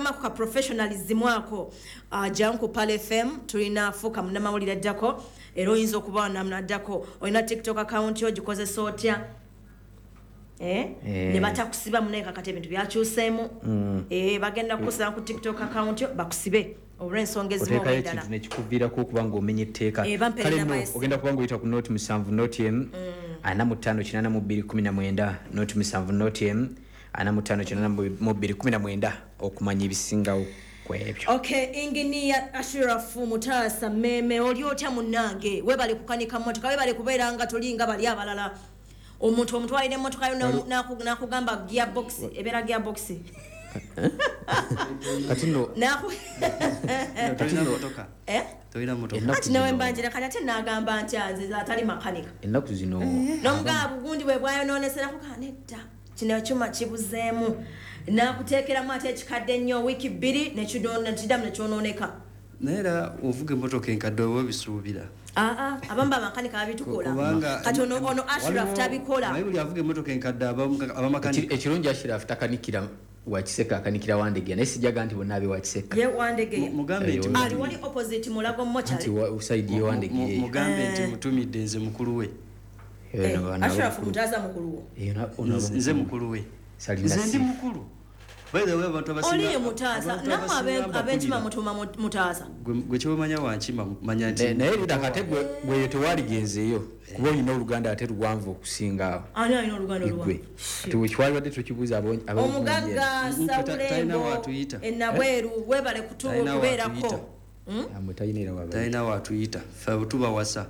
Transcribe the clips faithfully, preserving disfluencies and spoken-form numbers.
kama ku professionalism wako uh, janku pale F M tulina fuka munamawulira ddako era oyinza okuba namna ddako olina TikTok account yo gikoze sotya eh, eh. ne batakusiba muneka kati ebintu byakyuseemu mm. eh bagenda kukusaba ku TikTok account yo bakusibe olw'ensonga ezimu obuddala oteka nekikuvira ko kubanga omenye etteeka eh, kale no ogenda kubanga oyita ku note musanvu note m mm. ana mu ttaano kinana mu bbiri kumi na mwenda note musanvu note m ana mu ttaano kinana mu bbiri kumi na mwenda okumanya ebisingawo kwebyo. Okay, engineer Ashraf Mutasa meme oli otya munnange webale kukanika mmotoka webale kubeera nga tolinga bali abalala omuntu omuntu ayine mmotoka yo nakugamba gearbox ebera gearbox kati no naku toyina motoka eh toyina motoka ati nawe mbanjira kati ate nagamba ntyanze atali makanika ennaku zino nomugabo gundi bwe bwayo nonesera kukanetta kino chuma kibuzeemu nakuteekeramu ate ekikadde nnyo wiki bbiri nekidona kidamu nekyononeka naera ovuga emotoka enkadde oba bisuubira aa abamba makanika abitukola kati ono ono Ashraf tabikola naye buli avuga emotoka enkadde abamakanika ekirungi Ashraf takanikira wakiseka akanikira Wandegeya naye sijaga nti bonna abe wakiseka ye Wandegeya mugambe nti ali wali opposite Mulago Mochari nti usaidi ye Wandegeya mugambe nti mutumidde nze mukulu we Ashraf Mutaza mukulu we nze mukulu we nze ndi mukulu by the way abantu abasinga oli Mutaza namwe abentima mutuma Mutaza gwe kyomanya wankima manya nti naye ndakate gwe gwe tewaligenzeyo kuba ino Oluganda ate luwanvu okusinga ani alina Oluganda luwanvu tuwe kyali wadde tukibuza abo omugagga Sawulembo enabweru webale kutuwa okubeerako talina watuyita fe tuba wasa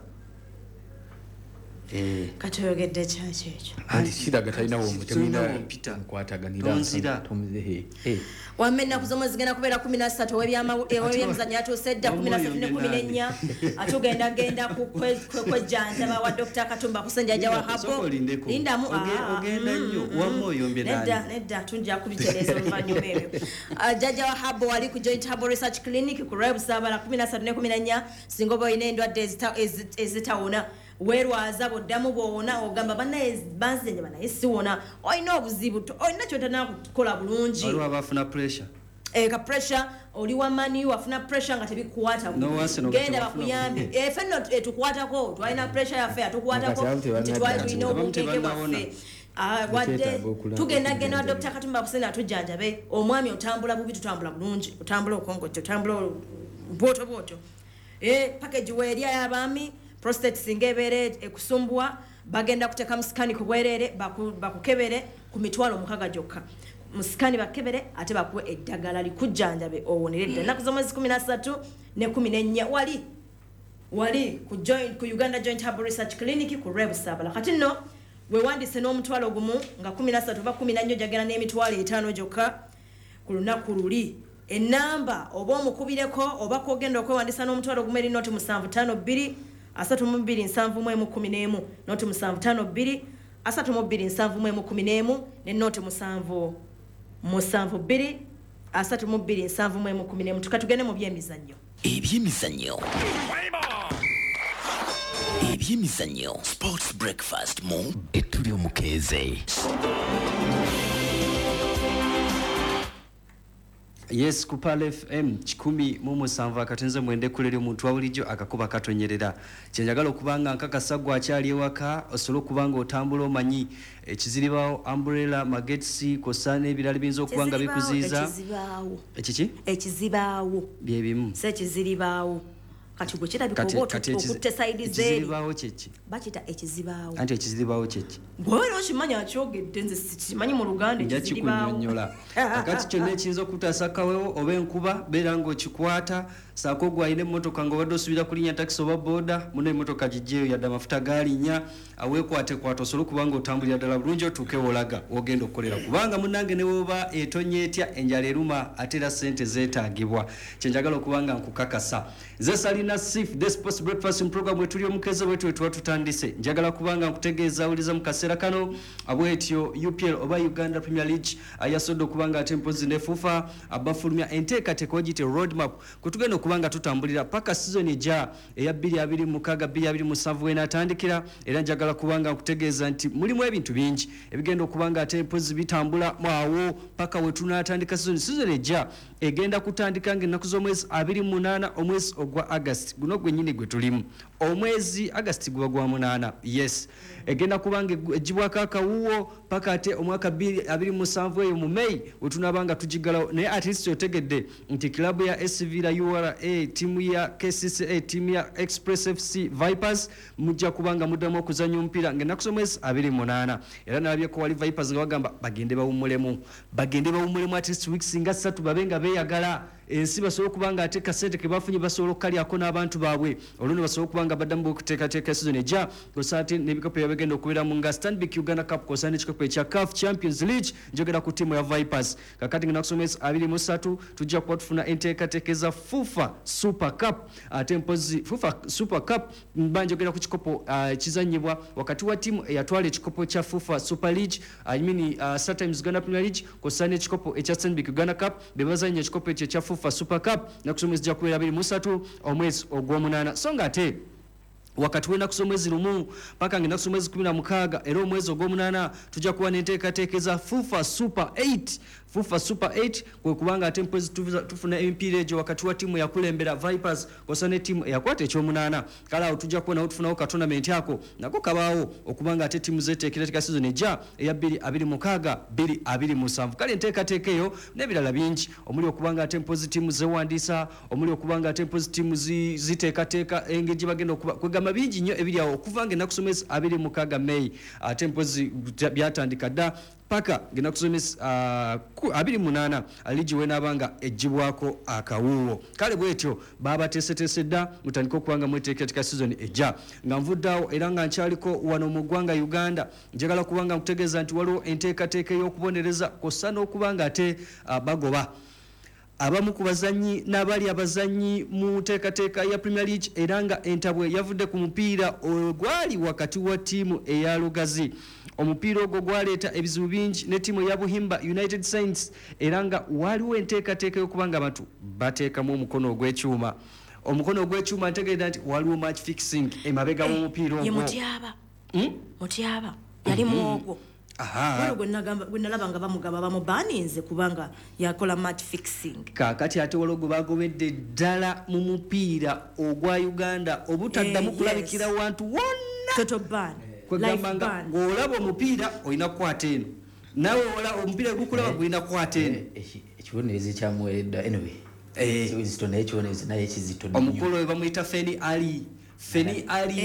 eh katoyogedde kyaki ekyo ati kiraga talina wo mutemina nkwataganira tomzihe eh wamenna kuzomo zigenda kubeera kumi na ssatu webyama ebyemizanyo atusedda kumi na ssatu ne kumi na nnya atugenda genda ku kwejjanja bawa Doctor Katumba kusenjaja wa hapo lindamu ogenda nnyo wamoyo mbe nani nedda nedda tunja kubitereza mvanyo bebe jaja wa habo wali ku Joint Habo Research Clinic ku Rebu Sabala kumi na ssatu ne kumi na nnya singobo ine endwadde ezitawona werwaza boddamu boona ogamba bana banzenye bana esiwona oyina obuzibu oyina kyotana kukola bulungi waliwo abafuna pressure eh ka pressure oli wa mani wafuna pressure nga tebikukwata genda bakuyambi eh fenno etukwatako twalina pressure ya fair tukwatako twali tulina obukeke bwaffe ah wadde tugenda genda Doctor Katumba kusena tujjanjabe omwami otambula bubi tutambula bulungi otambula okongojjo otambula boto boto eh package weria yabami prostate singebere ekusumbwa bagenda kuteka musikani kubwerere bakukebere baku ku mitwalo mukaga jokka musikani bakebere ate bakuwe eddagala likujjanjabe owoneredde mm. naku zomwezi kumi na ssatu ne kumi na nnya wali wali ku joint ku Uganda Joint Habo Research Clinic ku Rebu Sabala kati no we wandise n'omutwalo gumu nga kumi na ssatu ba kumi na nnya jagera n'emitwalo etaano jokka ku lunaku luli enamba oba omukubireko oba kogenda okwewandisa n'omutwalo gumu eri noti musanvu ttaano bbiri asatu mu bbiri nsanvu mu emu kumi n'emu noti musanvu ttaano bbiri asatu mu bbiri nsanvu mu emu kumi n'emu ne noti musanvu musanvu bbiri asatu mu bbiri nsanvu mu emu kumi n'emu tukatugende mu byemizannyo ebyemizannyo ebyemizannyo sports breakfast mu etuli omukeeze. Yes kupale F M kikumi mu musanvu akatenze mwende kulere omuntu awulijjo akakuba katonyerera kyenjagala okubanga nkakasagwa akyali ewaka osolo kubanga otambula omanyi ekiziribaawo umbrella magetsi kosane ebirala binza okubanga bikuziiza ekiki ekizibaawo bye bimu se ekiziribaawo kati gwe kirabika oba okutte side zeeri ekiziribaawo kyeki bakita ekizibaawo anti ekiziribaawo kyeki gwe okimanya akyogedde nze sikimanyi mu Luganda ekiziribaawo njakikunnyonnyola akati kyonna ekiyinza okutasakawewo oba enkuba beera ng'okikwata saako gwe alina emmotoka ng'obadde osubira kulinnya takisi oba booda muna emmotoka gijjeeyo yadde amafuta gaalinya aweekwatekwata osobola kubanga otambulira ddala bulungi otuuke wolaga wogenda okukolera kubanga munnange ne woba etonnya etya enjala eruma ate era ssente zeetaagibwa kyenjagala okubanga nkukakasa nze sali Nasif the sports breakfast in program wetuli omukeze wetu wetu tutandise njagala kubanga nkutegeeza uliza mukasera kano abwetyo U P L oba Uganda Premier League ayasodo kubanga tempozi ne fufa abafulumya enteka tekojite roadmap kutugenda kubanga tutambulira paka season eja eya bbiri abiri mukaga bbiri abiri musanvu wena atandikira era njagala kubanga nkutegeeza nti mulimu ebintu bingi ebigenda kubanga tempozi bitambula mwawo paka wetu natandika season season eja egenda kutandika ng'ennaku z'omwezi abiri mu munaana omwezi ogwa August guno gwennyini gwe tulimu omwezi August guba gwa munaana yes egenda kubanga ejibwako akawuwo paka ate omwaka abiri mu musanvu eyo mu May wetunabanga tugigalawo naye at least otegedde nti club ya S V la U R A timu ya K C C A timu ya Express F C Vipers mujja kubanga muddamu okuzannya omupiira ng'ennaku z'omwezi abiri mu munaana era nalabye ko wali Vipers nga bagamba bagende bawummulemu bagende bawummulemu at least weeks nga ssatu babe nga beeyagala ensi basobola kubanga ate kasente ke bafunye basobola okukalyako n'abantu baabwe oluno basobola kubanga baddamu okuteekateeka season ejja kosaate n'ebikopo byabagenda okubeeramu nga Stanbic Uganda Cup kosa n'ekikopo ekya C A F Champions League njogera ku ttiimu ya Vipers kakati ng'ennaku z'omwezi abiri mu ssatu tujja kuba tufuna enteekateeka eza FUFA Super Cup ate mpozi FUFA Super Cup mba njogera ku kikopo ekizannyibwa wakati wa ttiimu eyatwala ekikopo kya FUFA Super League I mean uh, Startimes Uganda Premier League kosa n'ekikopo ekya Stanbic Uganda Cup be bazannya ekikopo ekyo ekya FUFA Super Cup nakusomezi jja kubeera abiri mu ssatu omwezi ogw'omunaana so nga ate wakati w'ennaku z'omwezi lumu paka ng'ennaku z'omwezi kumi na mukaaga era omwezi ogw'omunaana tujja kuba n'enteekateeka eza FUFA Super eight FUFA Super eight kwe kubanga ate mpozi tufuna emipiira egyo wakati wa ttiimu yakulembera Vipers kosa ne ttiimu eyakwata ekyomunaana kale awo tujja kuba nawo tufunawo ka tournament ako nako kabaawo okubanga ate ttiimu zeteekerateeka season ejja eya bbiri abiri mukaaga bbiri abiri musanvu kale enteekateeka eyo n'ebirala bingi omuli okubanga ate mpozi ttiimu zewandiisa omuli okubanga ate mpozi ttiimu ziteekateeka engeri gye bagenda kwegamba bingi nnyo ebiri awo okuva ng'ennaku z'omwezi abiri mukaaga May ate mpozi byatandika dda paka ng'ennaku z'omwezi uh, abiri munaana aligi weenabanga ejjibwako akawuwo kale bwetyo baabateeseteese dda mutandika okubanga mweteekateeka season ejja nga nvuddaawo era nga nkyaliko wano mu ggwanga Uganda njagala kubanga nkutegeeza nti waliwo enteekateeka ey'okubonereza kossa n'okubanga ate uh, bagoba abamu ku bazanyi n'abali abazanyi mu nteekateeka ya Premier League era nga entabwe yavudde ku mupiira ogwali wakati wa ttiimu eya Lugazi omupiira ogwo gwaleeta ebizibu bingi ne ttiimu ya Buhimba United Saints era nga waliwo enteekateeka y'okubanga abantu bateekamu omukono ogw'ekyuma omukono ogw'ekyuma ntegeeza nti waliwo match fixing emabega w'omupiira ogwo ye mutyaba mutyaba yali muogwo aha gwe nalaba nga bamugaba bamubaninze kubanga yakola match fixing kakati ate walogo bagobedde ddala mu mupiira ogwa Uganda obutaddamu kulabikira wantu wonna total ban kwegambanga ng'olaba omupiira olina kukwata eno nawe olaba omupiira gukulaba gulina kukwata eno ekibonerezo ekyamuweredda anyway ekizito naye ekibonerezo naye ekizito omukolo we bamuyita Feni Ali Feni Ali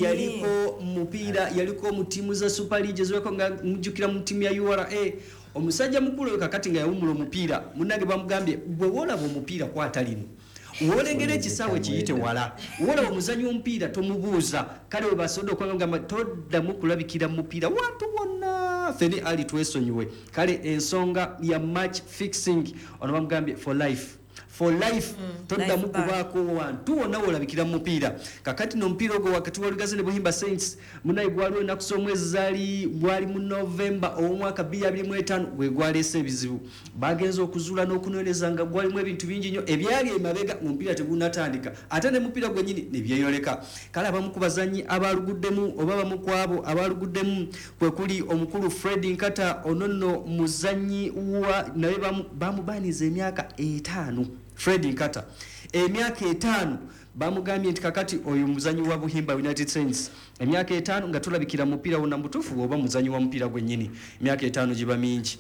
yaliko mupiira yaliko mu ttiimu za Super League ezweko nga mujjukira mu ttiimu ya U R A omusajja mukulu we kakati nga yawumula omupiira munnange bamugambye bwe wolaba omupiira kwata lino wolengera ekisaawe kiyite wala wolaba omuzanyi w'omupiira tomubuuza kale we basobola okwagamba toddamu kulabikira mupiira wantu wonna Feni Ali twesonyiwe kale ensonga ya match fixing ono bamugambye for life for life mm, toddamu kubaako wantu wonna wolabikira mu mupiira kakati n'omupiira ogwo wakati wa Lugazi ne Buhimba Saints munayi gwaliwo ennaku z'omwezi zaali gwali mu Novemba ow'omwaka bbiri abiri mu etaano gwe gwaleese ebizibu bagenza okuzuula n'okunoonyereza nga gwalimu ebintu bingi nnyo ebyali emabega omupiira tegunnatandika ate ne mupiira gwennyini ne byeyoleka kale abamu ku bazannyi abaaluguddemu oba bamu ku abo abaaluguddemu kwe kuli omukulu Fred Nkata ono nno muzannyi wa naye bamubaaniza emyaka etaano Fred Nkata emyaka etaano bamugambye nti kakati oyo muzanyi wa Buhimba United Saints emyaka etaano nga tulabikira mupiira wonna mutuufu oba muzanyi wa mupiira gwennyini emyaka etaano giba mingi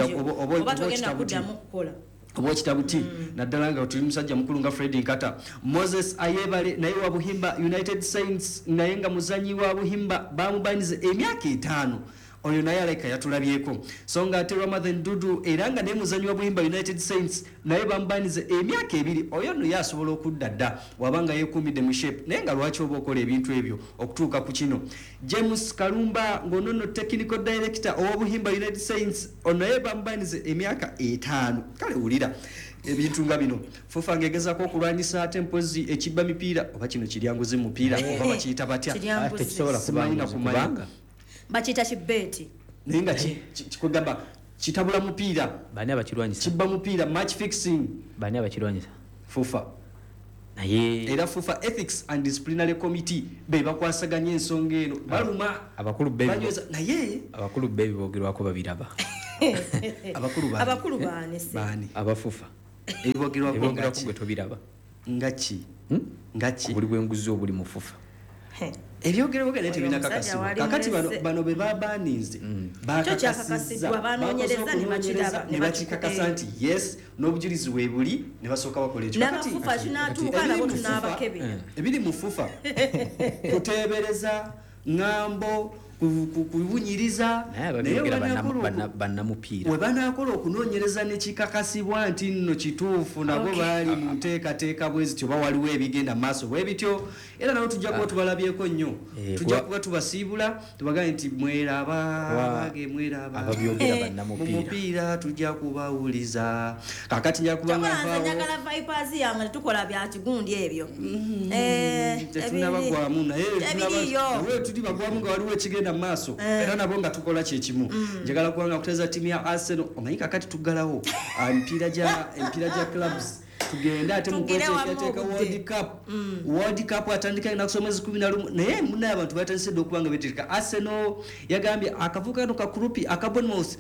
oba togenda kuddamu kukola oba ekitabuti naddala nga tuli musajja mukulu nga Fred Nkata Moses Ayebale naye wa Buhimba United Saints naye nga muzanyi wa Buhimba bamubaanize emyaka etaano oyo naye aleka yatulabyeko so nga ate Ramadhan Dudu era nga naye muzanyi wa Buhimba United Saints naye bambanize emyaka ebiri oyo no yasobola okudda dda wabanga yeekuumidde mu shape naye nga lwaki oba okola ebintu ebyo okutuuka ku kino. James Kalumba ngonono technical director owa Buhimba United Saints ono naye bambanize emyaka etaano kale wulira ebintu nga bino Fufa ngegezako okulwanyisa ate mpozi ekibba mipiira oba kino kiryanguzi mupiira oba bakiyita batya tekisobola kubanga bakiyita kibeti naye nga kikugamba kitabula mupiira bani abakirwanyisa kibba mupiira match fixing bani abakirwanyisa Fufa naye era Fufa Ethics and Disciplinary Committee be bakwasaganya ensonga eno baluma abakulu bebi naye abakulu bebi bogerwako babiraba abakulu bani abakulu bani bani abafufa ebibogerwako gwe tobiraba ngachi ngachi buli bwenguzi obuli mufufa ebyogerwa gane tebina kakasibwa kakati bano bano be babanize bakakasibwa banonyereza ne bakiraba ne bakikakasa nti yes n'obujulizi webuli ne basooka bakola ekyo kakati fufa kinatuuka nabo tunabakebe ebiri mu fufa kuteebereza ngambo kubunyiriza bannamupiira we banaakola okunoonyereza nekikakasibwa nti nno kituufu nabo baali mu nteekateeka bwezi tyoba waliwo ebigenda maaso bwe bityo era nabo tujja kuba tubalabyeko nnyo tujja kuba tubasiibula tubagambe nti mweraba bage mweraba mumupiira tujja kubawuliza kakati nja kubanganyagala vipers yange tukola bya kigundi ebyo tetunabagwamu naye tuli bagwamu nga waliwo ekigenda maaso era nabo nga tukola kyekimu njagala kubanga kuteza timu ya Arsenal omanyi kakati tuggalawo empiira gya empiira gya clubs tugenda ate mu kweteekateeka World Cup World Cup atandika inakusoma mwezi kumi na lumu naye munaye abantu batandise okubanga beteeka Arsenal yagambye akavuka kano ka group aka Bournemouth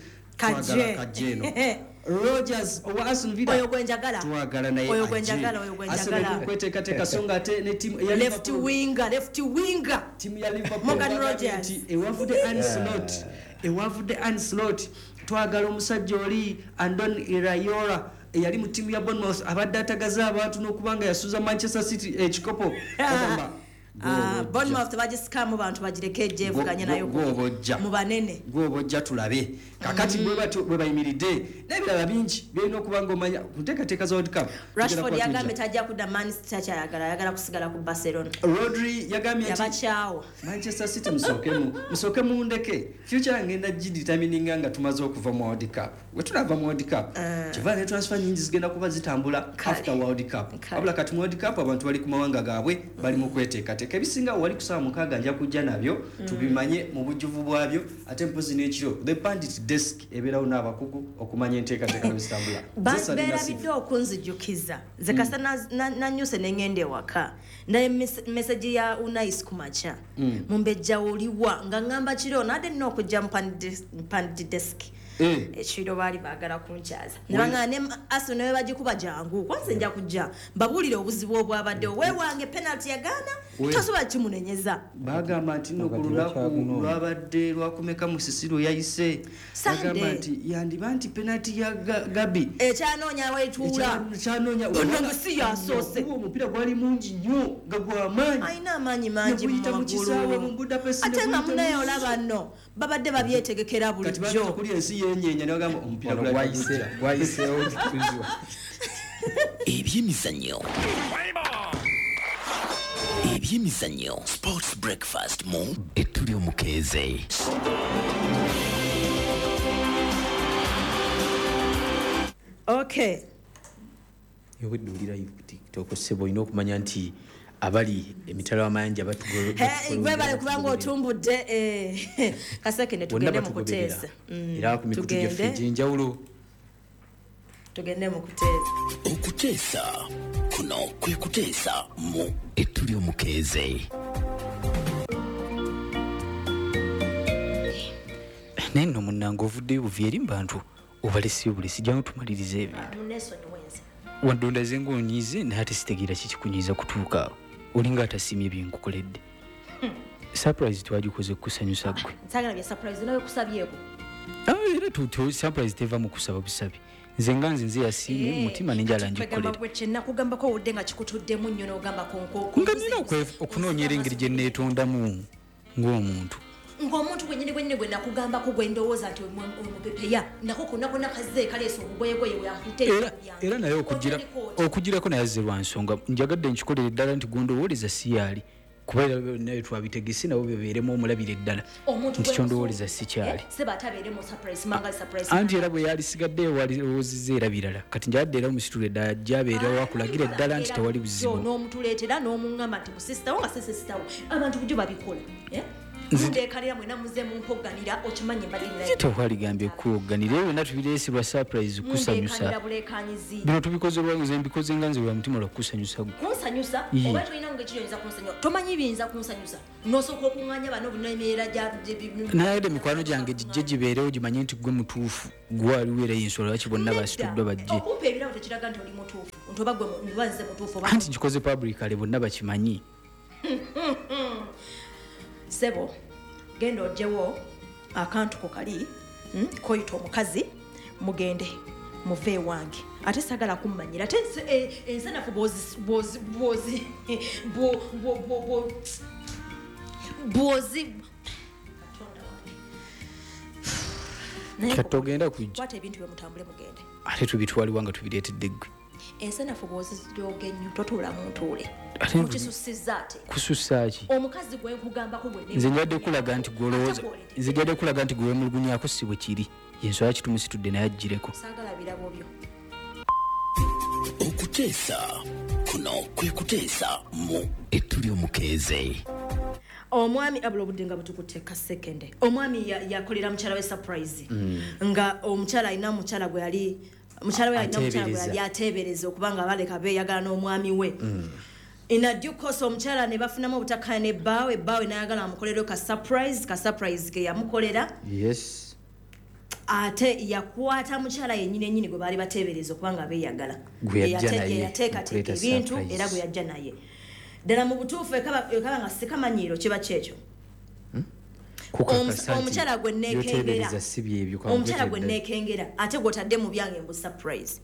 kajeno Rogers owa Aston Villa oyo gwenjagala twagala naye oyo gwenjagala oyo gwenjagala kweteekateeka songa ate ne team ya left winger left winger team ya Liverpool Morgan Rogers ewavude Ancelotti ewavude Ancelotti twagala omusajja oli Andon Iraola yali mu timu ya Bournemouth abadde atagaza abantu n'okubanga yasuza Manchester City ekikopo ogamba Ah, Bournemouth bagisikamu bantu bagireke jevuganya nayo mu banene gwobojja tulabe kakati bwe bati bwe bayimiridde nebirala bingi birina okubanga omanya kuteekateeka za World Cup. Rashford yagambye tajja kudda Man City kyayagala yagala kusigala ku Barcelona. Rodri yagambye ati yabakyawo Manchester City musokemu musokemu ndeke future ngenda determining nga tumaze okuva mu World Cup we tunava mu World Cup kiva ne transfer nyingi zigenda kuba zitambula after World Cup abula kati mu World Cup abantu bali ku mawanga gaabwe bali mu kweteeka kebisinga wali kusaba mukaga nja kujja nabyo mm. tubimanye mu bujjuvu bwabyo ate mpozi n'ekiro the pandit desk eberawo n'abakugu okumanya enteekateeka n'ebitambula bera biddo okunzijukiza zekasa mm. na, na nyuse n'engende waka naye message ya Unais kumacha mm. mumbejja oliwa nga ngamba kiro nade nno okujja mu pandit desk Eh ekiro bali bagala kunkyaza nabanga ne aso nawe bagikuba jangu kwanze nja kujja babulire obuzibu obwabadde we wange penalty ya Ghana tosoba kimunenyeza bagamba nti no kululaku lwabadde lwakumeka mu sisiro yayise bagamba nti yandiba nti penalty ya Gabi ekyanoonya wetuula ekyanoonya onongosi yasose omupira gwali mungi nnyo gagwa amaanyi ayina amaanyi mangi mu magulu mu Budapest ate nga munaye olaba nno babadde babyetegekera bulijjo kuli ensi yenyenya n'agamba omupira gwayise gwayise okuzwa ebyemizannyo ebyemizannyo sports breakfast mu etuli omukeeze okay yowe dulira TikTok sebo ino okumanya nti abali emitala w'amayanja batugolo eh gwe bale kubanga otumbudde eh kaseke ne tugende mu kuteesa era ku mikutu gye Fiji njawulo tugende mu kuteesa okuteesa kuno kwe kuteesa mu etuli omukeeze neno munango ovudde buvyeri mbantu obalesi obulesi jangu tumalirize ebintu wadonda zengo onyize nate sitegira kikikunyiza kutuuka olinga atasimye byenkukoledde surprise twagikoze kusanyusa gwe nsagala bya surprise nawe kusabyeko ah era tuto surprise teva mu kusaba busabi nze nganze nze yasimye umutima ninjala njikolera bagamba gwe chenna kugamba ko udde nga kikutuddemu nnyo n'ogamba konko ngamina okunoonyera engeri gye neetondamu ng'omuntu ng'omuntu gwennyini gwennyini gwe nakugamba ko gwe ndowooza nti omupepeya nako konna konna kazze kaleesa obugoyegoye bweyakuteera era naye okugira okugirako naye azze lwa nsonga njagadde nkikolera eddala nti gondowooleza si yaali kuba era naye twabitegese nabo bebeeremu omulabira eddala nti kyondowooleza si kyali anti era bwe yalisigadde waliwoziza era birala kati njagadde era omusitula eddala gyabeera wakulagira eddala nti tewali buzibu n'omutuleetera n'omuŋŋamba nti musisitawo nga sisisitawo abantu bujjo babikola ndekalira mwena muze mumpogganira okimanye mbadde tewali kuwogganira eyo wena tubireesirwa surprise kusanyusa bino tubikoze lwanze mbikoze nga nze lwa mutima lwa kusanyusa kunsanyusa oba tulina ngekiyinza kunsanyusa tomanyi biyinza kunsanyusa nosooka okuŋŋanya bano bino embeera naye de mikwano gyange gijje gibeerewo gimanye nti gwe mutuufu gwaliwo era yensolo lwaki bonna basituddwa bajje okumpa ebirabo tekiraga nti oli mutuufu nti oba gwe nze mutuufu anti nkikoze publicale bonna bakimanyi sebo genda ojewo akantu ko kali mm, koyita omukazi mugende muve ewange ate sagala kummanyira ate ensanafu bozi bozi bozi bo bo bo bozi kato genda kujja kwata ebintu byomutambule mugende ate tubitwaliwa nga tubireetedde ggwe ensanafu bozi ziryogenyu totula muntuule kisusiza ate kususa ki omukazi gwe nkugambako gwe nze njadde kulaga nti gwolowooza nze njadde kulaga nti gwe wemulugunyako si bwe kiri yensobola kitumusitudde naye ajjireko saagala birabo byo okuteesa kuno kwe kuteesa mu ettuli omukeeze omwami abula obudde nga butukuteeka sekende omwami yakolera mukyala we surprise nga omukyala alina mukyala gwe yali mukyala we alina mukyala gwe yali ateebereza okubanga baleka beeyagala n'omwami we ina due course omukyala ne bafunamu obutakkaanya ne bbaawe ebbaawe n'ayagala amukolero ka surprise ka surprise ke yamukolera yes ate yakwata mukyala yennyini ennyini gwe baali bateebereza okubanga beeyagala yateekateeka ebintu era gwe yajja naye ddala mu butuufu ekaba nga sikamanyiiro kiba kyekyo omukyala gwe neekengera omukyala gwe neekengera ate gw'otadde mu byange mbu surprise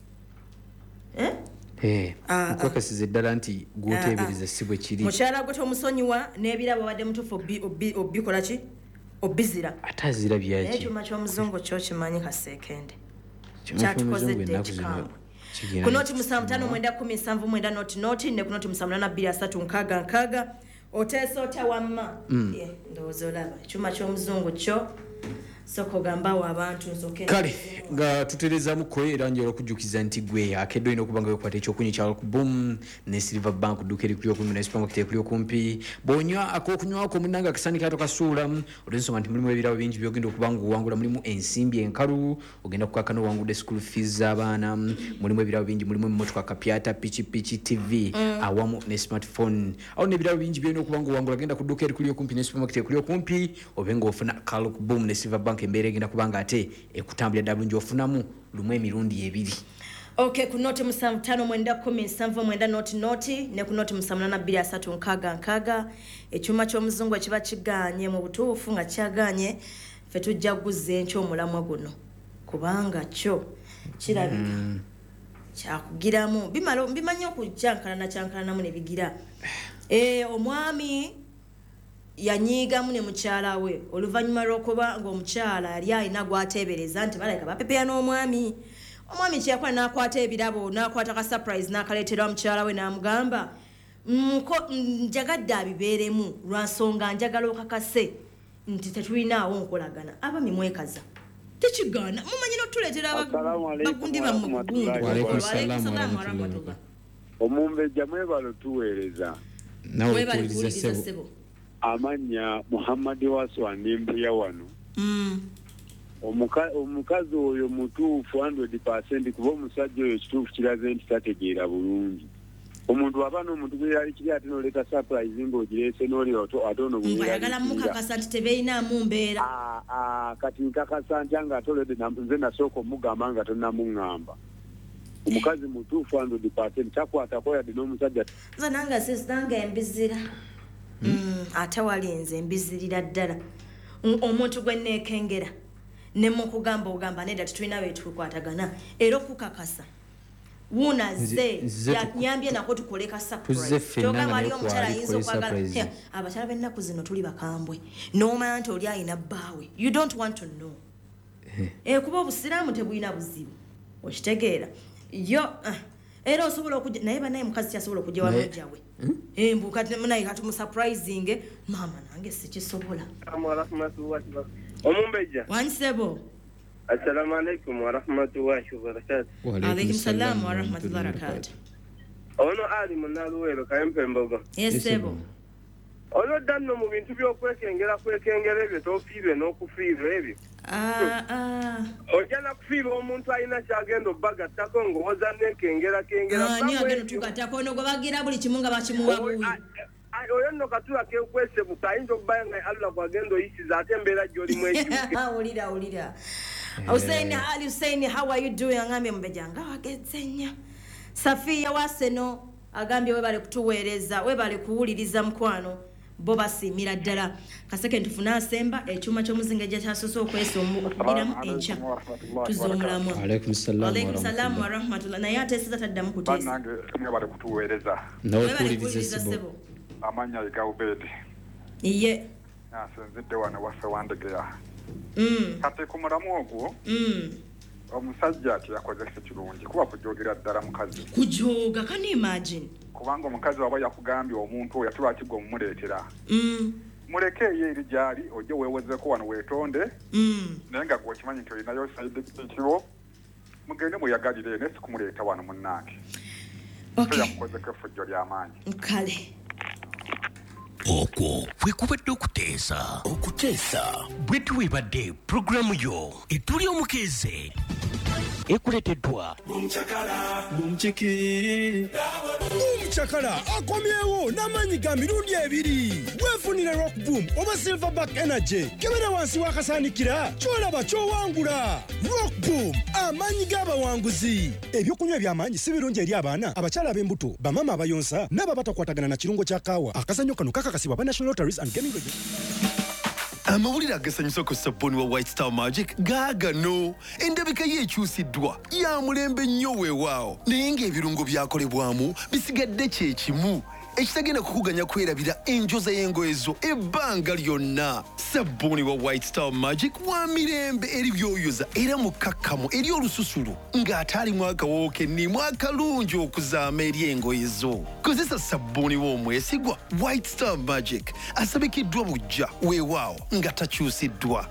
nkwekasiza eddala nti gwoteebereza si bwe kiri mukyala gwe tomusonyiwa n'ebirabo obadde mutuufu obikola ki obizira ate azira byaki naye kyuma ky'omuzungu kyo kimanyi kaseekende kyatukozedde ekikambwe ku noti musanvu ttaano mwenda kkumi nsanvu mwenda noti noti ne ku noti musanvu munaana bbiri asatu nkaaga nkaaga oteesa otya wamma ndowooza olaba ekyuma ky'omuzungu kyo soko gambawo abantu nsoke kale nga tutereezaamuko era njala okujjukiza nti gwe akedde olina okuba nga wekwata ekyokunywa kya album ne silver bank dduuka erikuli okumpi ne supermarket ekuli okumpi bw'onywa ak'okunywako munnanga akasaanika atokasuula olw'ensonga nti mulimu ebirabo bingi byogenda okuba nga owangula mulimu ensimbi enkalu ogenda kukaka n'owangudde school fees z'abaana mulimu ebirabo bingi mulimu emmotoka kapyata pikipiki tv awamu ne smartphone awo n'ebirabo bingi byolina okuba nga owangula genda ku dduuka erikuli okumpi ne supermarket ekuli okumpi obe ng'ofuna album ne silver bank embeera egenda kubanga ate ekutambulira bulungi ofunamu lumu emirundi ebiri okay ku noti musanvu ttaano mwenda kkumi nsanvu mwenda noti noti ne ku noti musanvu munaana bbiri asatu nkaaga nkaaga ekyuma ky'omuzungu ekiba kiganye mu butuufu nga kyaganye ffe tujja kuguzza enkya omulamwa guno kubanga kyo kirabika kyakugiramu bimala bimanyi okukyankalana kyankalanamu ne bigira omwami yanyiigamu ne mukyala we oluvannyuma lw'okuba ng'omukyala yali alina gw'ateebereza nti baleka bapepeya n'omwami omwami kyeyakola n'akwata ebirabo n'akwata ka surprise n'akaleetera mukyala we n'amugamba njagadde abibeeremu lwa nsonga njagala okakase nti tetulinawo nkolagana abami mwekaza tekigaana mumanyi n'otuleetera bagundi bammwe ku gundi omumbejja mwebalo tuweereza webalikuwuliriza ssebo amanya Muhammad Waswani mpuya wano omukazi oyo mutuufu one hundred percent kuba omusajja oyo kituufu kiraze nti tategeera bulungi omuntu aba n'omuntu gwe yali kiri ate n'oleeta surprise ng'ogireese n'oli ate ono bweyagala mukakasa nti tebeeyinaamu mbeera kati nkakasa ntya nga ate olede nze nasooka omugamba nga tonnamuŋŋamba omukazi mutuufu one hundred percent takwatako yadde n'omusajja nze nange sisange embizira ate walinze embizirira ddala omuntu gwe neekengera ne mu kugamba ogamba nedda tetulina betukwatagana era okukakasa Wuna ze yanyambye nako tukoleka surprise. Toka mali omukyala ayinza okwagala. Abakyala b'ennaku zino tuli bakambwe. N'omanya nti oli ayina bbaawe. You don't want to know. Eh kuba obusiraamu tebulina buzibu. Okitegeera. Yo era osobola okujja naye banaye mukazi kyasobola okujja wa mujjawe. Eh mbuka naye katumu surprising mama nange sikisobola. Omumbeja. Wansebo. Assalamu alaikum wa rahmatullahi wa barakatuh. Wa alaikum salam wa rahmatullahi wa barakatuh. Ono ali munaluwero kayempe mbogo. Yes sebo. Ono danno mu bintu by'okwekengera kwekengera ebyo tofiirwe n'okufiirwa ebyo. Ah ah. Ojana kufiirwa omuntu alina kyagenda obbagattako ng'owoza n'ekengera kengera. Ah ni agenda tugattako no gwabagira buli kimu nga bakimuwa buwi. Oyo nno katula kekwese butayinza okubbaya nga Allah kwagenda oyisiza ate embeera gy'olimu ekyuke. Olira olira. Hussein Ali Hussein, how are you doing? Angambye mbejanga wagezenya. Safia waseno agambye webale kutuweereza, webale kuwuliriza mkwano. Boba simira ddala. Kaseke ntufuna asemba ekyuma ky'omuzinga gye kyasoso okwesa okubiramu encha. Tuzomulamu. Alaikum salam. Alaikum salam wa rahmatullah. Naye ate siza taddamu kuteesa. Nange mwebale kutuweereza. N'okuwuliriza sebo. Amanya Gaubedi. Iye. Nasenzidde wano waffe Wandegeya. Mm. Kati ku mulamu ogwo Mm. omusajja ati yakozesa kirungi kuba kujoogera ddala mukazi. Kujooga can you imagine? Kubanga omukazi waba yakugambye omuntu oyo ati lwaki gwe omumuleetera. Mm. Muleke ye eri gyali ojje weewozeko wano weetonde. Mm. Naye nga gwe okimanyi nti olinayo sayidi ekiro mugende mweyagalire ne sikumuleeta wano munnange. Okay. Yamukozeko effujjo ly'amaanyi. Kale. Okwo kwe kubadde okuteesa okuteesa bwe tuwebadde programu yo etuli omukeeze ekuleteddwa Mumchakala mumchiki Mumchakala akomyewo n'amanyi ga mirundi ebiri wefunire Rock Boom oba Silverback Energy kebera wansi wakasaanikira kyolaba kyowangula Rock Boom amanyi g'abawanguzi ebyokunywa by'amaanyi si birungi eri abaana abakyala ab'embuto bamama abayonsa n'abo abatakwatagana na kirungo kya kaawa akazannyo kano kakakasibwa ba National Lotteries and Gaming Regulator. Amawulire agasanyusa ku sabbooni wa White Star Magic gaagano endabika ye ekyusiddwa ya mulembe nnyo weewaawo naye ng'ebirungo byakolebwamu bisigadde kye kimu ekitagenda kukuganya kwerabira enjoza y'engoye zo ebbanga lyonna. Sabbooni wa White Star Magic wa mirembe eri byoyoza era mukakkamu eri olususulu ng'ate alimu akawoowo kennimu akalungi okuzaama eri engoye zo. Kozesa sabbooni w'omwesigwa White Star Magic asabikiddwa bujja weewaawo nga takyusiddwa.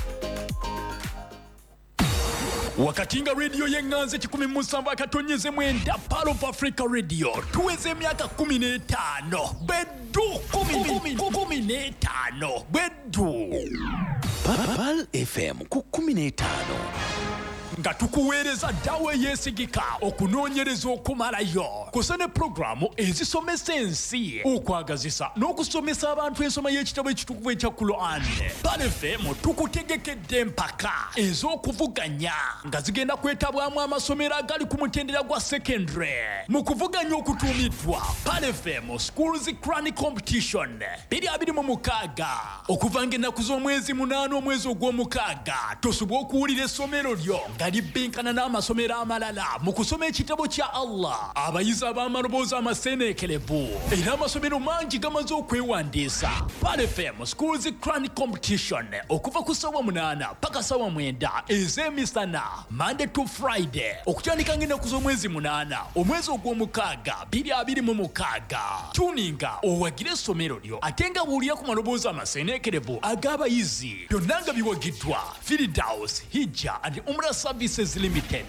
Wakati nga radio yenganze kikumi musanvu akatonyeze mwenda Pearl of Africa Radio tuweze emyaka kumi n'etaano beddu kumi n'etaano beddu Pearl F M ku kumi n'etaano nga tukuweereza ddawe yeesigika okunoonyereza okumalayo kusa ne puroguramu ezisomesa ensi okwagazisa n'okusomesa abantu ensoma y'ekitabo ekitukuvu ekya Quran. Pearl F M tukutegekedde empaka ez'okuvuganya nga zigenda kwetabwamu amasomero agali ku mutendera gwa secondary mu kuvuganya okutuumiddwa Pearl F M Schools Quran Competition biri abiri mu mukaaga okuva ng'ennaku z'omwezi munaana omwezi ogw'omukaaga tosobwa okuwulira essomero lyo libinkana n'amasomero amalala mu kusoma ekitabo kya Allah abayizi ab'amaloboozi amaseeneekerevu era amasomero mangi gamaze okwewandiisa. Pearl F M Schools Quran Competition okuva ku ssaawa munaana paka ssaawa mwenda ez'emisana Monday to Friday okutandika ng'ennaku z'omwezi munaana omwezi ogw'omukaaga biri abiri mu mukaaga. Tuninga owagire essomero lyo ate nga buulira ku maloboozi amaseeneekerevu ag'abayizi byonna nga biwagiddwa Firdaus Hijja and Umrah Services Limited.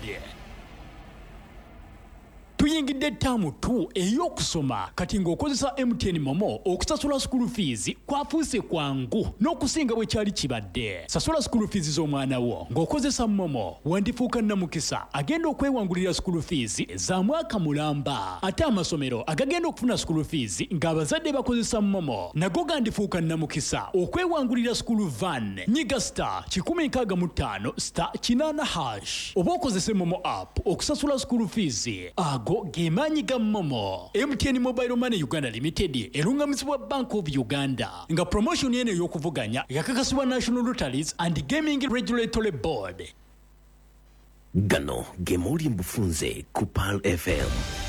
Tuyingidde ttaamu tu ey'okusoma kati ng'okozesa M T N Momo okusasula school fees kwafuuse kwangu n'okusinga bwe kyali kibadde. Sasula school fees z'omwana wo ng'okozesa Momo wandifuuka nnamukisa agenda okwewangulira school fees za mwaka mulamba. Ate amasomero agagenda okufuna school fees ng'abazadde bakozesa Momo nago gandifuuka nnamukisa okwewangulira school van. Nyiga star kikumi nkaaga mu ttaano star kinaana hash oba okozese Momo app okusasula school fees. Ago gemaanyi ga Momo. M T N Mobile Money Uganda Limited erungamizibwa Bank of Uganda nga promotion yene y'okuvuganya yakakasibwa National Lotteries and Gaming Regulatory Board. gano ge mawulire mu bufunze ku Pearl F M.